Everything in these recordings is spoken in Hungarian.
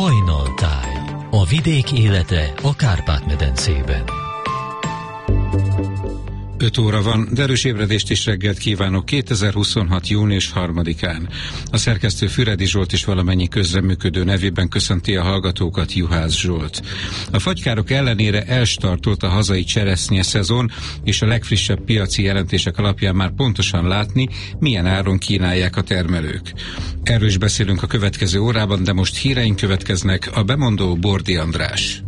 Hajnaltáj, a vidék élete a Kárpát-medencében. 5 óra van, de erős ébredést is reggelt kívánok 2026. június 3-án. A szerkesztő Füredi Zsolt és valamennyi közreműködő nevében köszönti a hallgatókat Juhász Zsolt. A fagykárok ellenére elstartolt a hazai cseresznye szezon, és a legfrissebb piaci jelentések alapján már pontosan látni, milyen áron kínálják a termelők. Erről is beszélünk a következő órában, de most híreink következnek, a bemondó Bordi András.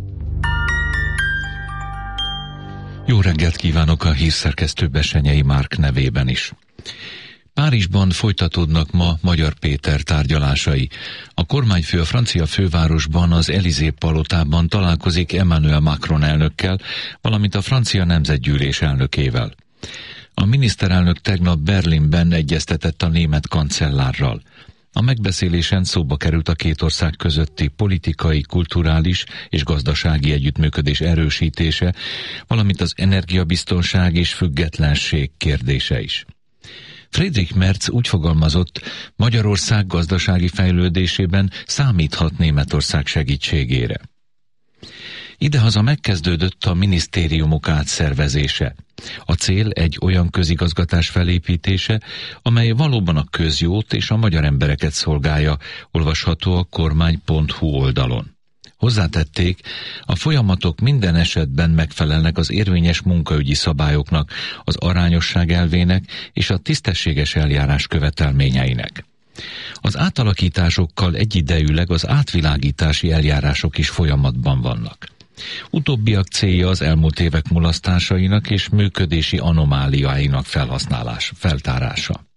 Jó reggelt kívánok a hírszerkesztő Bessenyei Márk nevében is. Párizsban folytatódnak ma Magyar Péter tárgyalásai. A kormányfő a francia fővárosban, az Élysée-palotában találkozik Emmanuel Macron elnökkel, valamint a francia nemzetgyűlés elnökével. A miniszterelnök tegnap Berlinben egyeztetett a német kancellárral. A megbeszélésen szóba került a két ország közötti politikai, kulturális és gazdasági együttműködés erősítése, valamint az energiabiztonság és függetlenség kérdése is. Friedrich Merz úgy fogalmazott, Magyarország gazdasági fejlődésében számíthat Németország segítségére. Idehaza megkezdődött a minisztériumok átszervezése. A cél egy olyan közigazgatás felépítése, amely valóban a közjót és a magyar embereket szolgálja, olvasható a kormány.hu oldalon. Hozzátették, a folyamatok minden esetben megfelelnek az érvényes munkaügyi szabályoknak, az arányosság elvének és a tisztességes eljárás követelményeinek. Az átalakításokkal egyidejűleg az átvilágítási eljárások is folyamatban vannak. Utóbbiak célja az elmúlt évek mulasztásainak és működési anomáliáinak feltárása.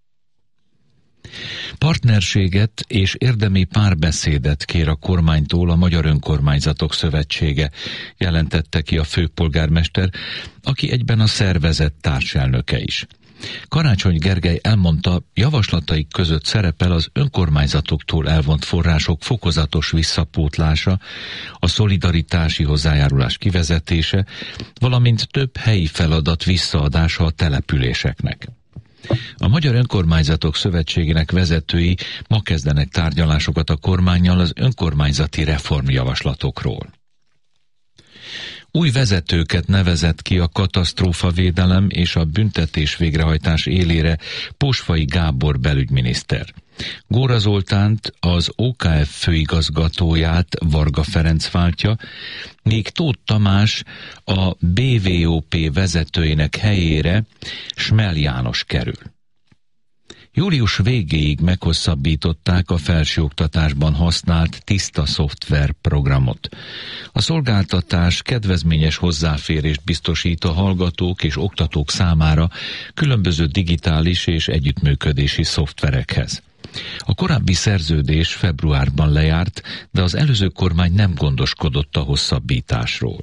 Partnerséget és érdemi párbeszédet kér a kormánytól a Magyar Önkormányzatok Szövetsége, jelentette ki a főpolgármester, aki egyben a szervezet társelnöke is. Karácsony Gergely elmondta, javaslataik között szerepel az önkormányzatoktól elvont források fokozatos visszapótlása, a szolidaritási hozzájárulás kivezetése, valamint több helyi feladat visszaadása a településeknek. A Magyar Önkormányzatok Szövetségének vezetői ma kezdenek tárgyalásokat a kormánnyal az önkormányzati reformjavaslatokról. Új vezetőket nevezett ki a katasztrófavédelem és a büntetés végrehajtás élére Posfai Gábor belügyminiszter. Góra Zoltánt, az OKF főigazgatóját Varga Ferenc váltja, míg Tóth Tamás a BVOP vezetőjének helyére Smel János kerül. Július végéig meghosszabbították a felsőoktatásban használt tiszta szoftver programot. A szolgáltatás kedvezményes hozzáférést biztosít a hallgatók és oktatók számára különböző digitális és együttműködési szoftverekhez. A korábbi szerződés februárban lejárt, de az előző kormány nem gondoskodott a hosszabbításról.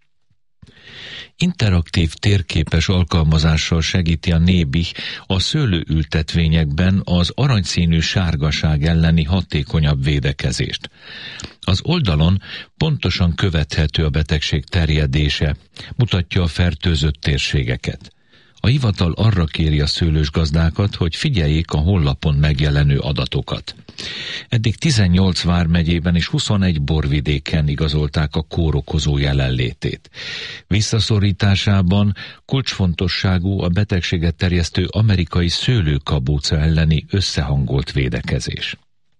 Interaktív térképes alkalmazással segíti a Nébih a szőlőültetvényekben az aranyszínű sárgaság elleni hatékonyabb védekezést. Az oldalon pontosan követhető a betegség terjedése, mutatja a fertőzött térségeket. A hivatal arra kéri a szőlősgazdákat, hogy figyeljék a honlapon megjelenő adatokat. Eddig 18 vármegyében és 21 borvidéken igazolták a kórokozó jelenlétét. Visszaszorításában kulcsfontosságú a betegséget terjesztő amerikai szőlőkabóca elleni összehangolt védekezés.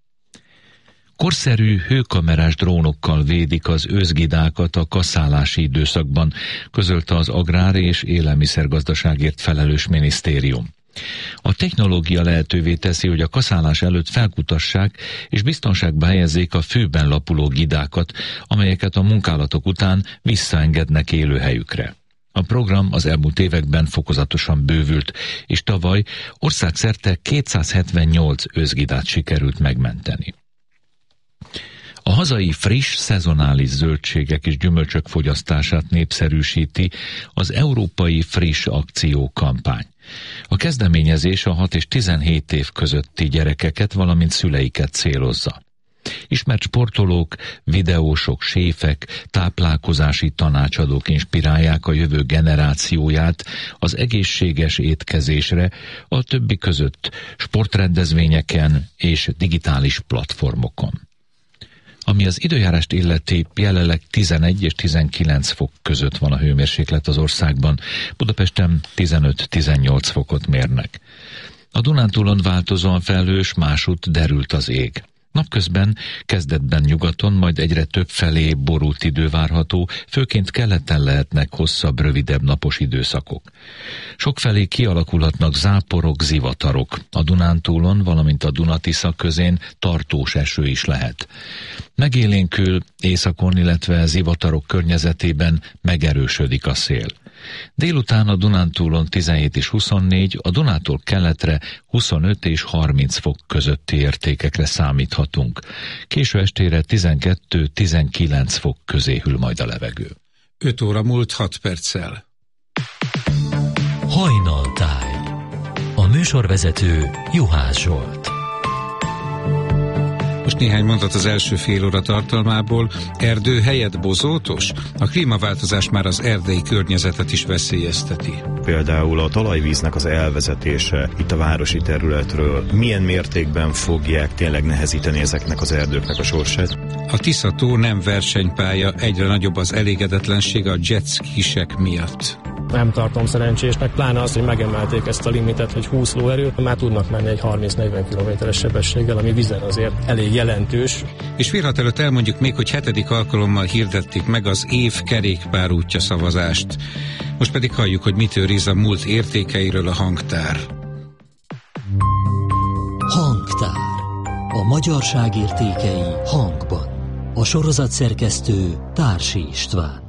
Korszerű hőkamerás drónokkal védik az őszgidákat a kaszálási időszakban, közölte az Agrár- és Élelmiszergazdaságért felelős minisztérium. A technológia lehetővé teszi, hogy a kaszálás előtt felkutassák és biztonságba helyezzék a fűben lapuló gidákat, amelyeket a munkálatok után visszaengednek élőhelyükre. A program az elmúlt években fokozatosan bővült, és tavaly országszerte 278 őszgidát sikerült megmenteni. A hazai friss, szezonális zöldségek és gyümölcsök fogyasztását népszerűsíti az Európai Friss Akció kampány. A kezdeményezés a 6 és 17 év közötti gyerekeket, valamint szüleiket célozza. Ismert sportolók, videósok, séfek, táplálkozási tanácsadók inspirálják a jövő generációját az egészséges étkezésre, a többi között sportrendezvényeken és digitális platformokon. Ami az időjárást illeti, jelenleg 11 és 19 fok között van a hőmérséklet az országban, Budapesten 15-18 fokot mérnek. A Dunántúlon változóan felhős, másút derült az ég. Napközben kezdetben nyugaton, majd egyre több felé borult idő várható, főként keleten lehetnek hosszabb, rövidebb napos időszakok. Sokfelé kialakulhatnak záporok, zivatarok. A Dunántúlon, valamint a Duna-Tisza közén tartós eső is lehet. Megélénkül északon, illetve zivatarok környezetében megerősödik a szél. Délután a Dunántúlon 17 és 24, a Dunától keletre 25 és 30 fok közötti értékekre számíthatunk. Késő estére 12-19 fok közé hűl majd a levegő. 5 óra múlt 6 perccel. Hajnaltáj. A műsorvezető Juhász Zsolt. Most néhány mondat az első fél óra tartalmából. Erdő helyett bozótos? A klímaváltozás már az erdei környezetet is veszélyezteti. Például a talajvíznek az elvezetése itt a városi területről milyen mértékben fogják tényleg nehezíteni ezeknek az erdőknek a sorsát? A Tisza-tó nem versenypálya, egyre nagyobb az elégedetlenség a jetskisek miatt. Nem tartom szerencsésnek, pláne az, hogy megemelték ezt a limitet, hogy 20 lóerőt, már tudnak menni egy 30-40 km-es sebességgel, ami vizen azért elég jelentős. És félhat előtt elmondjuk még, hogy 7. alkalommal hirdették meg az év kerékpárútja szavazást. Most pedig halljuk, hogy mit őriz a múlt értékeiről a hangtár. Hangtár. A magyarság értékei hangban. A sorozat szerkesztő Társi István.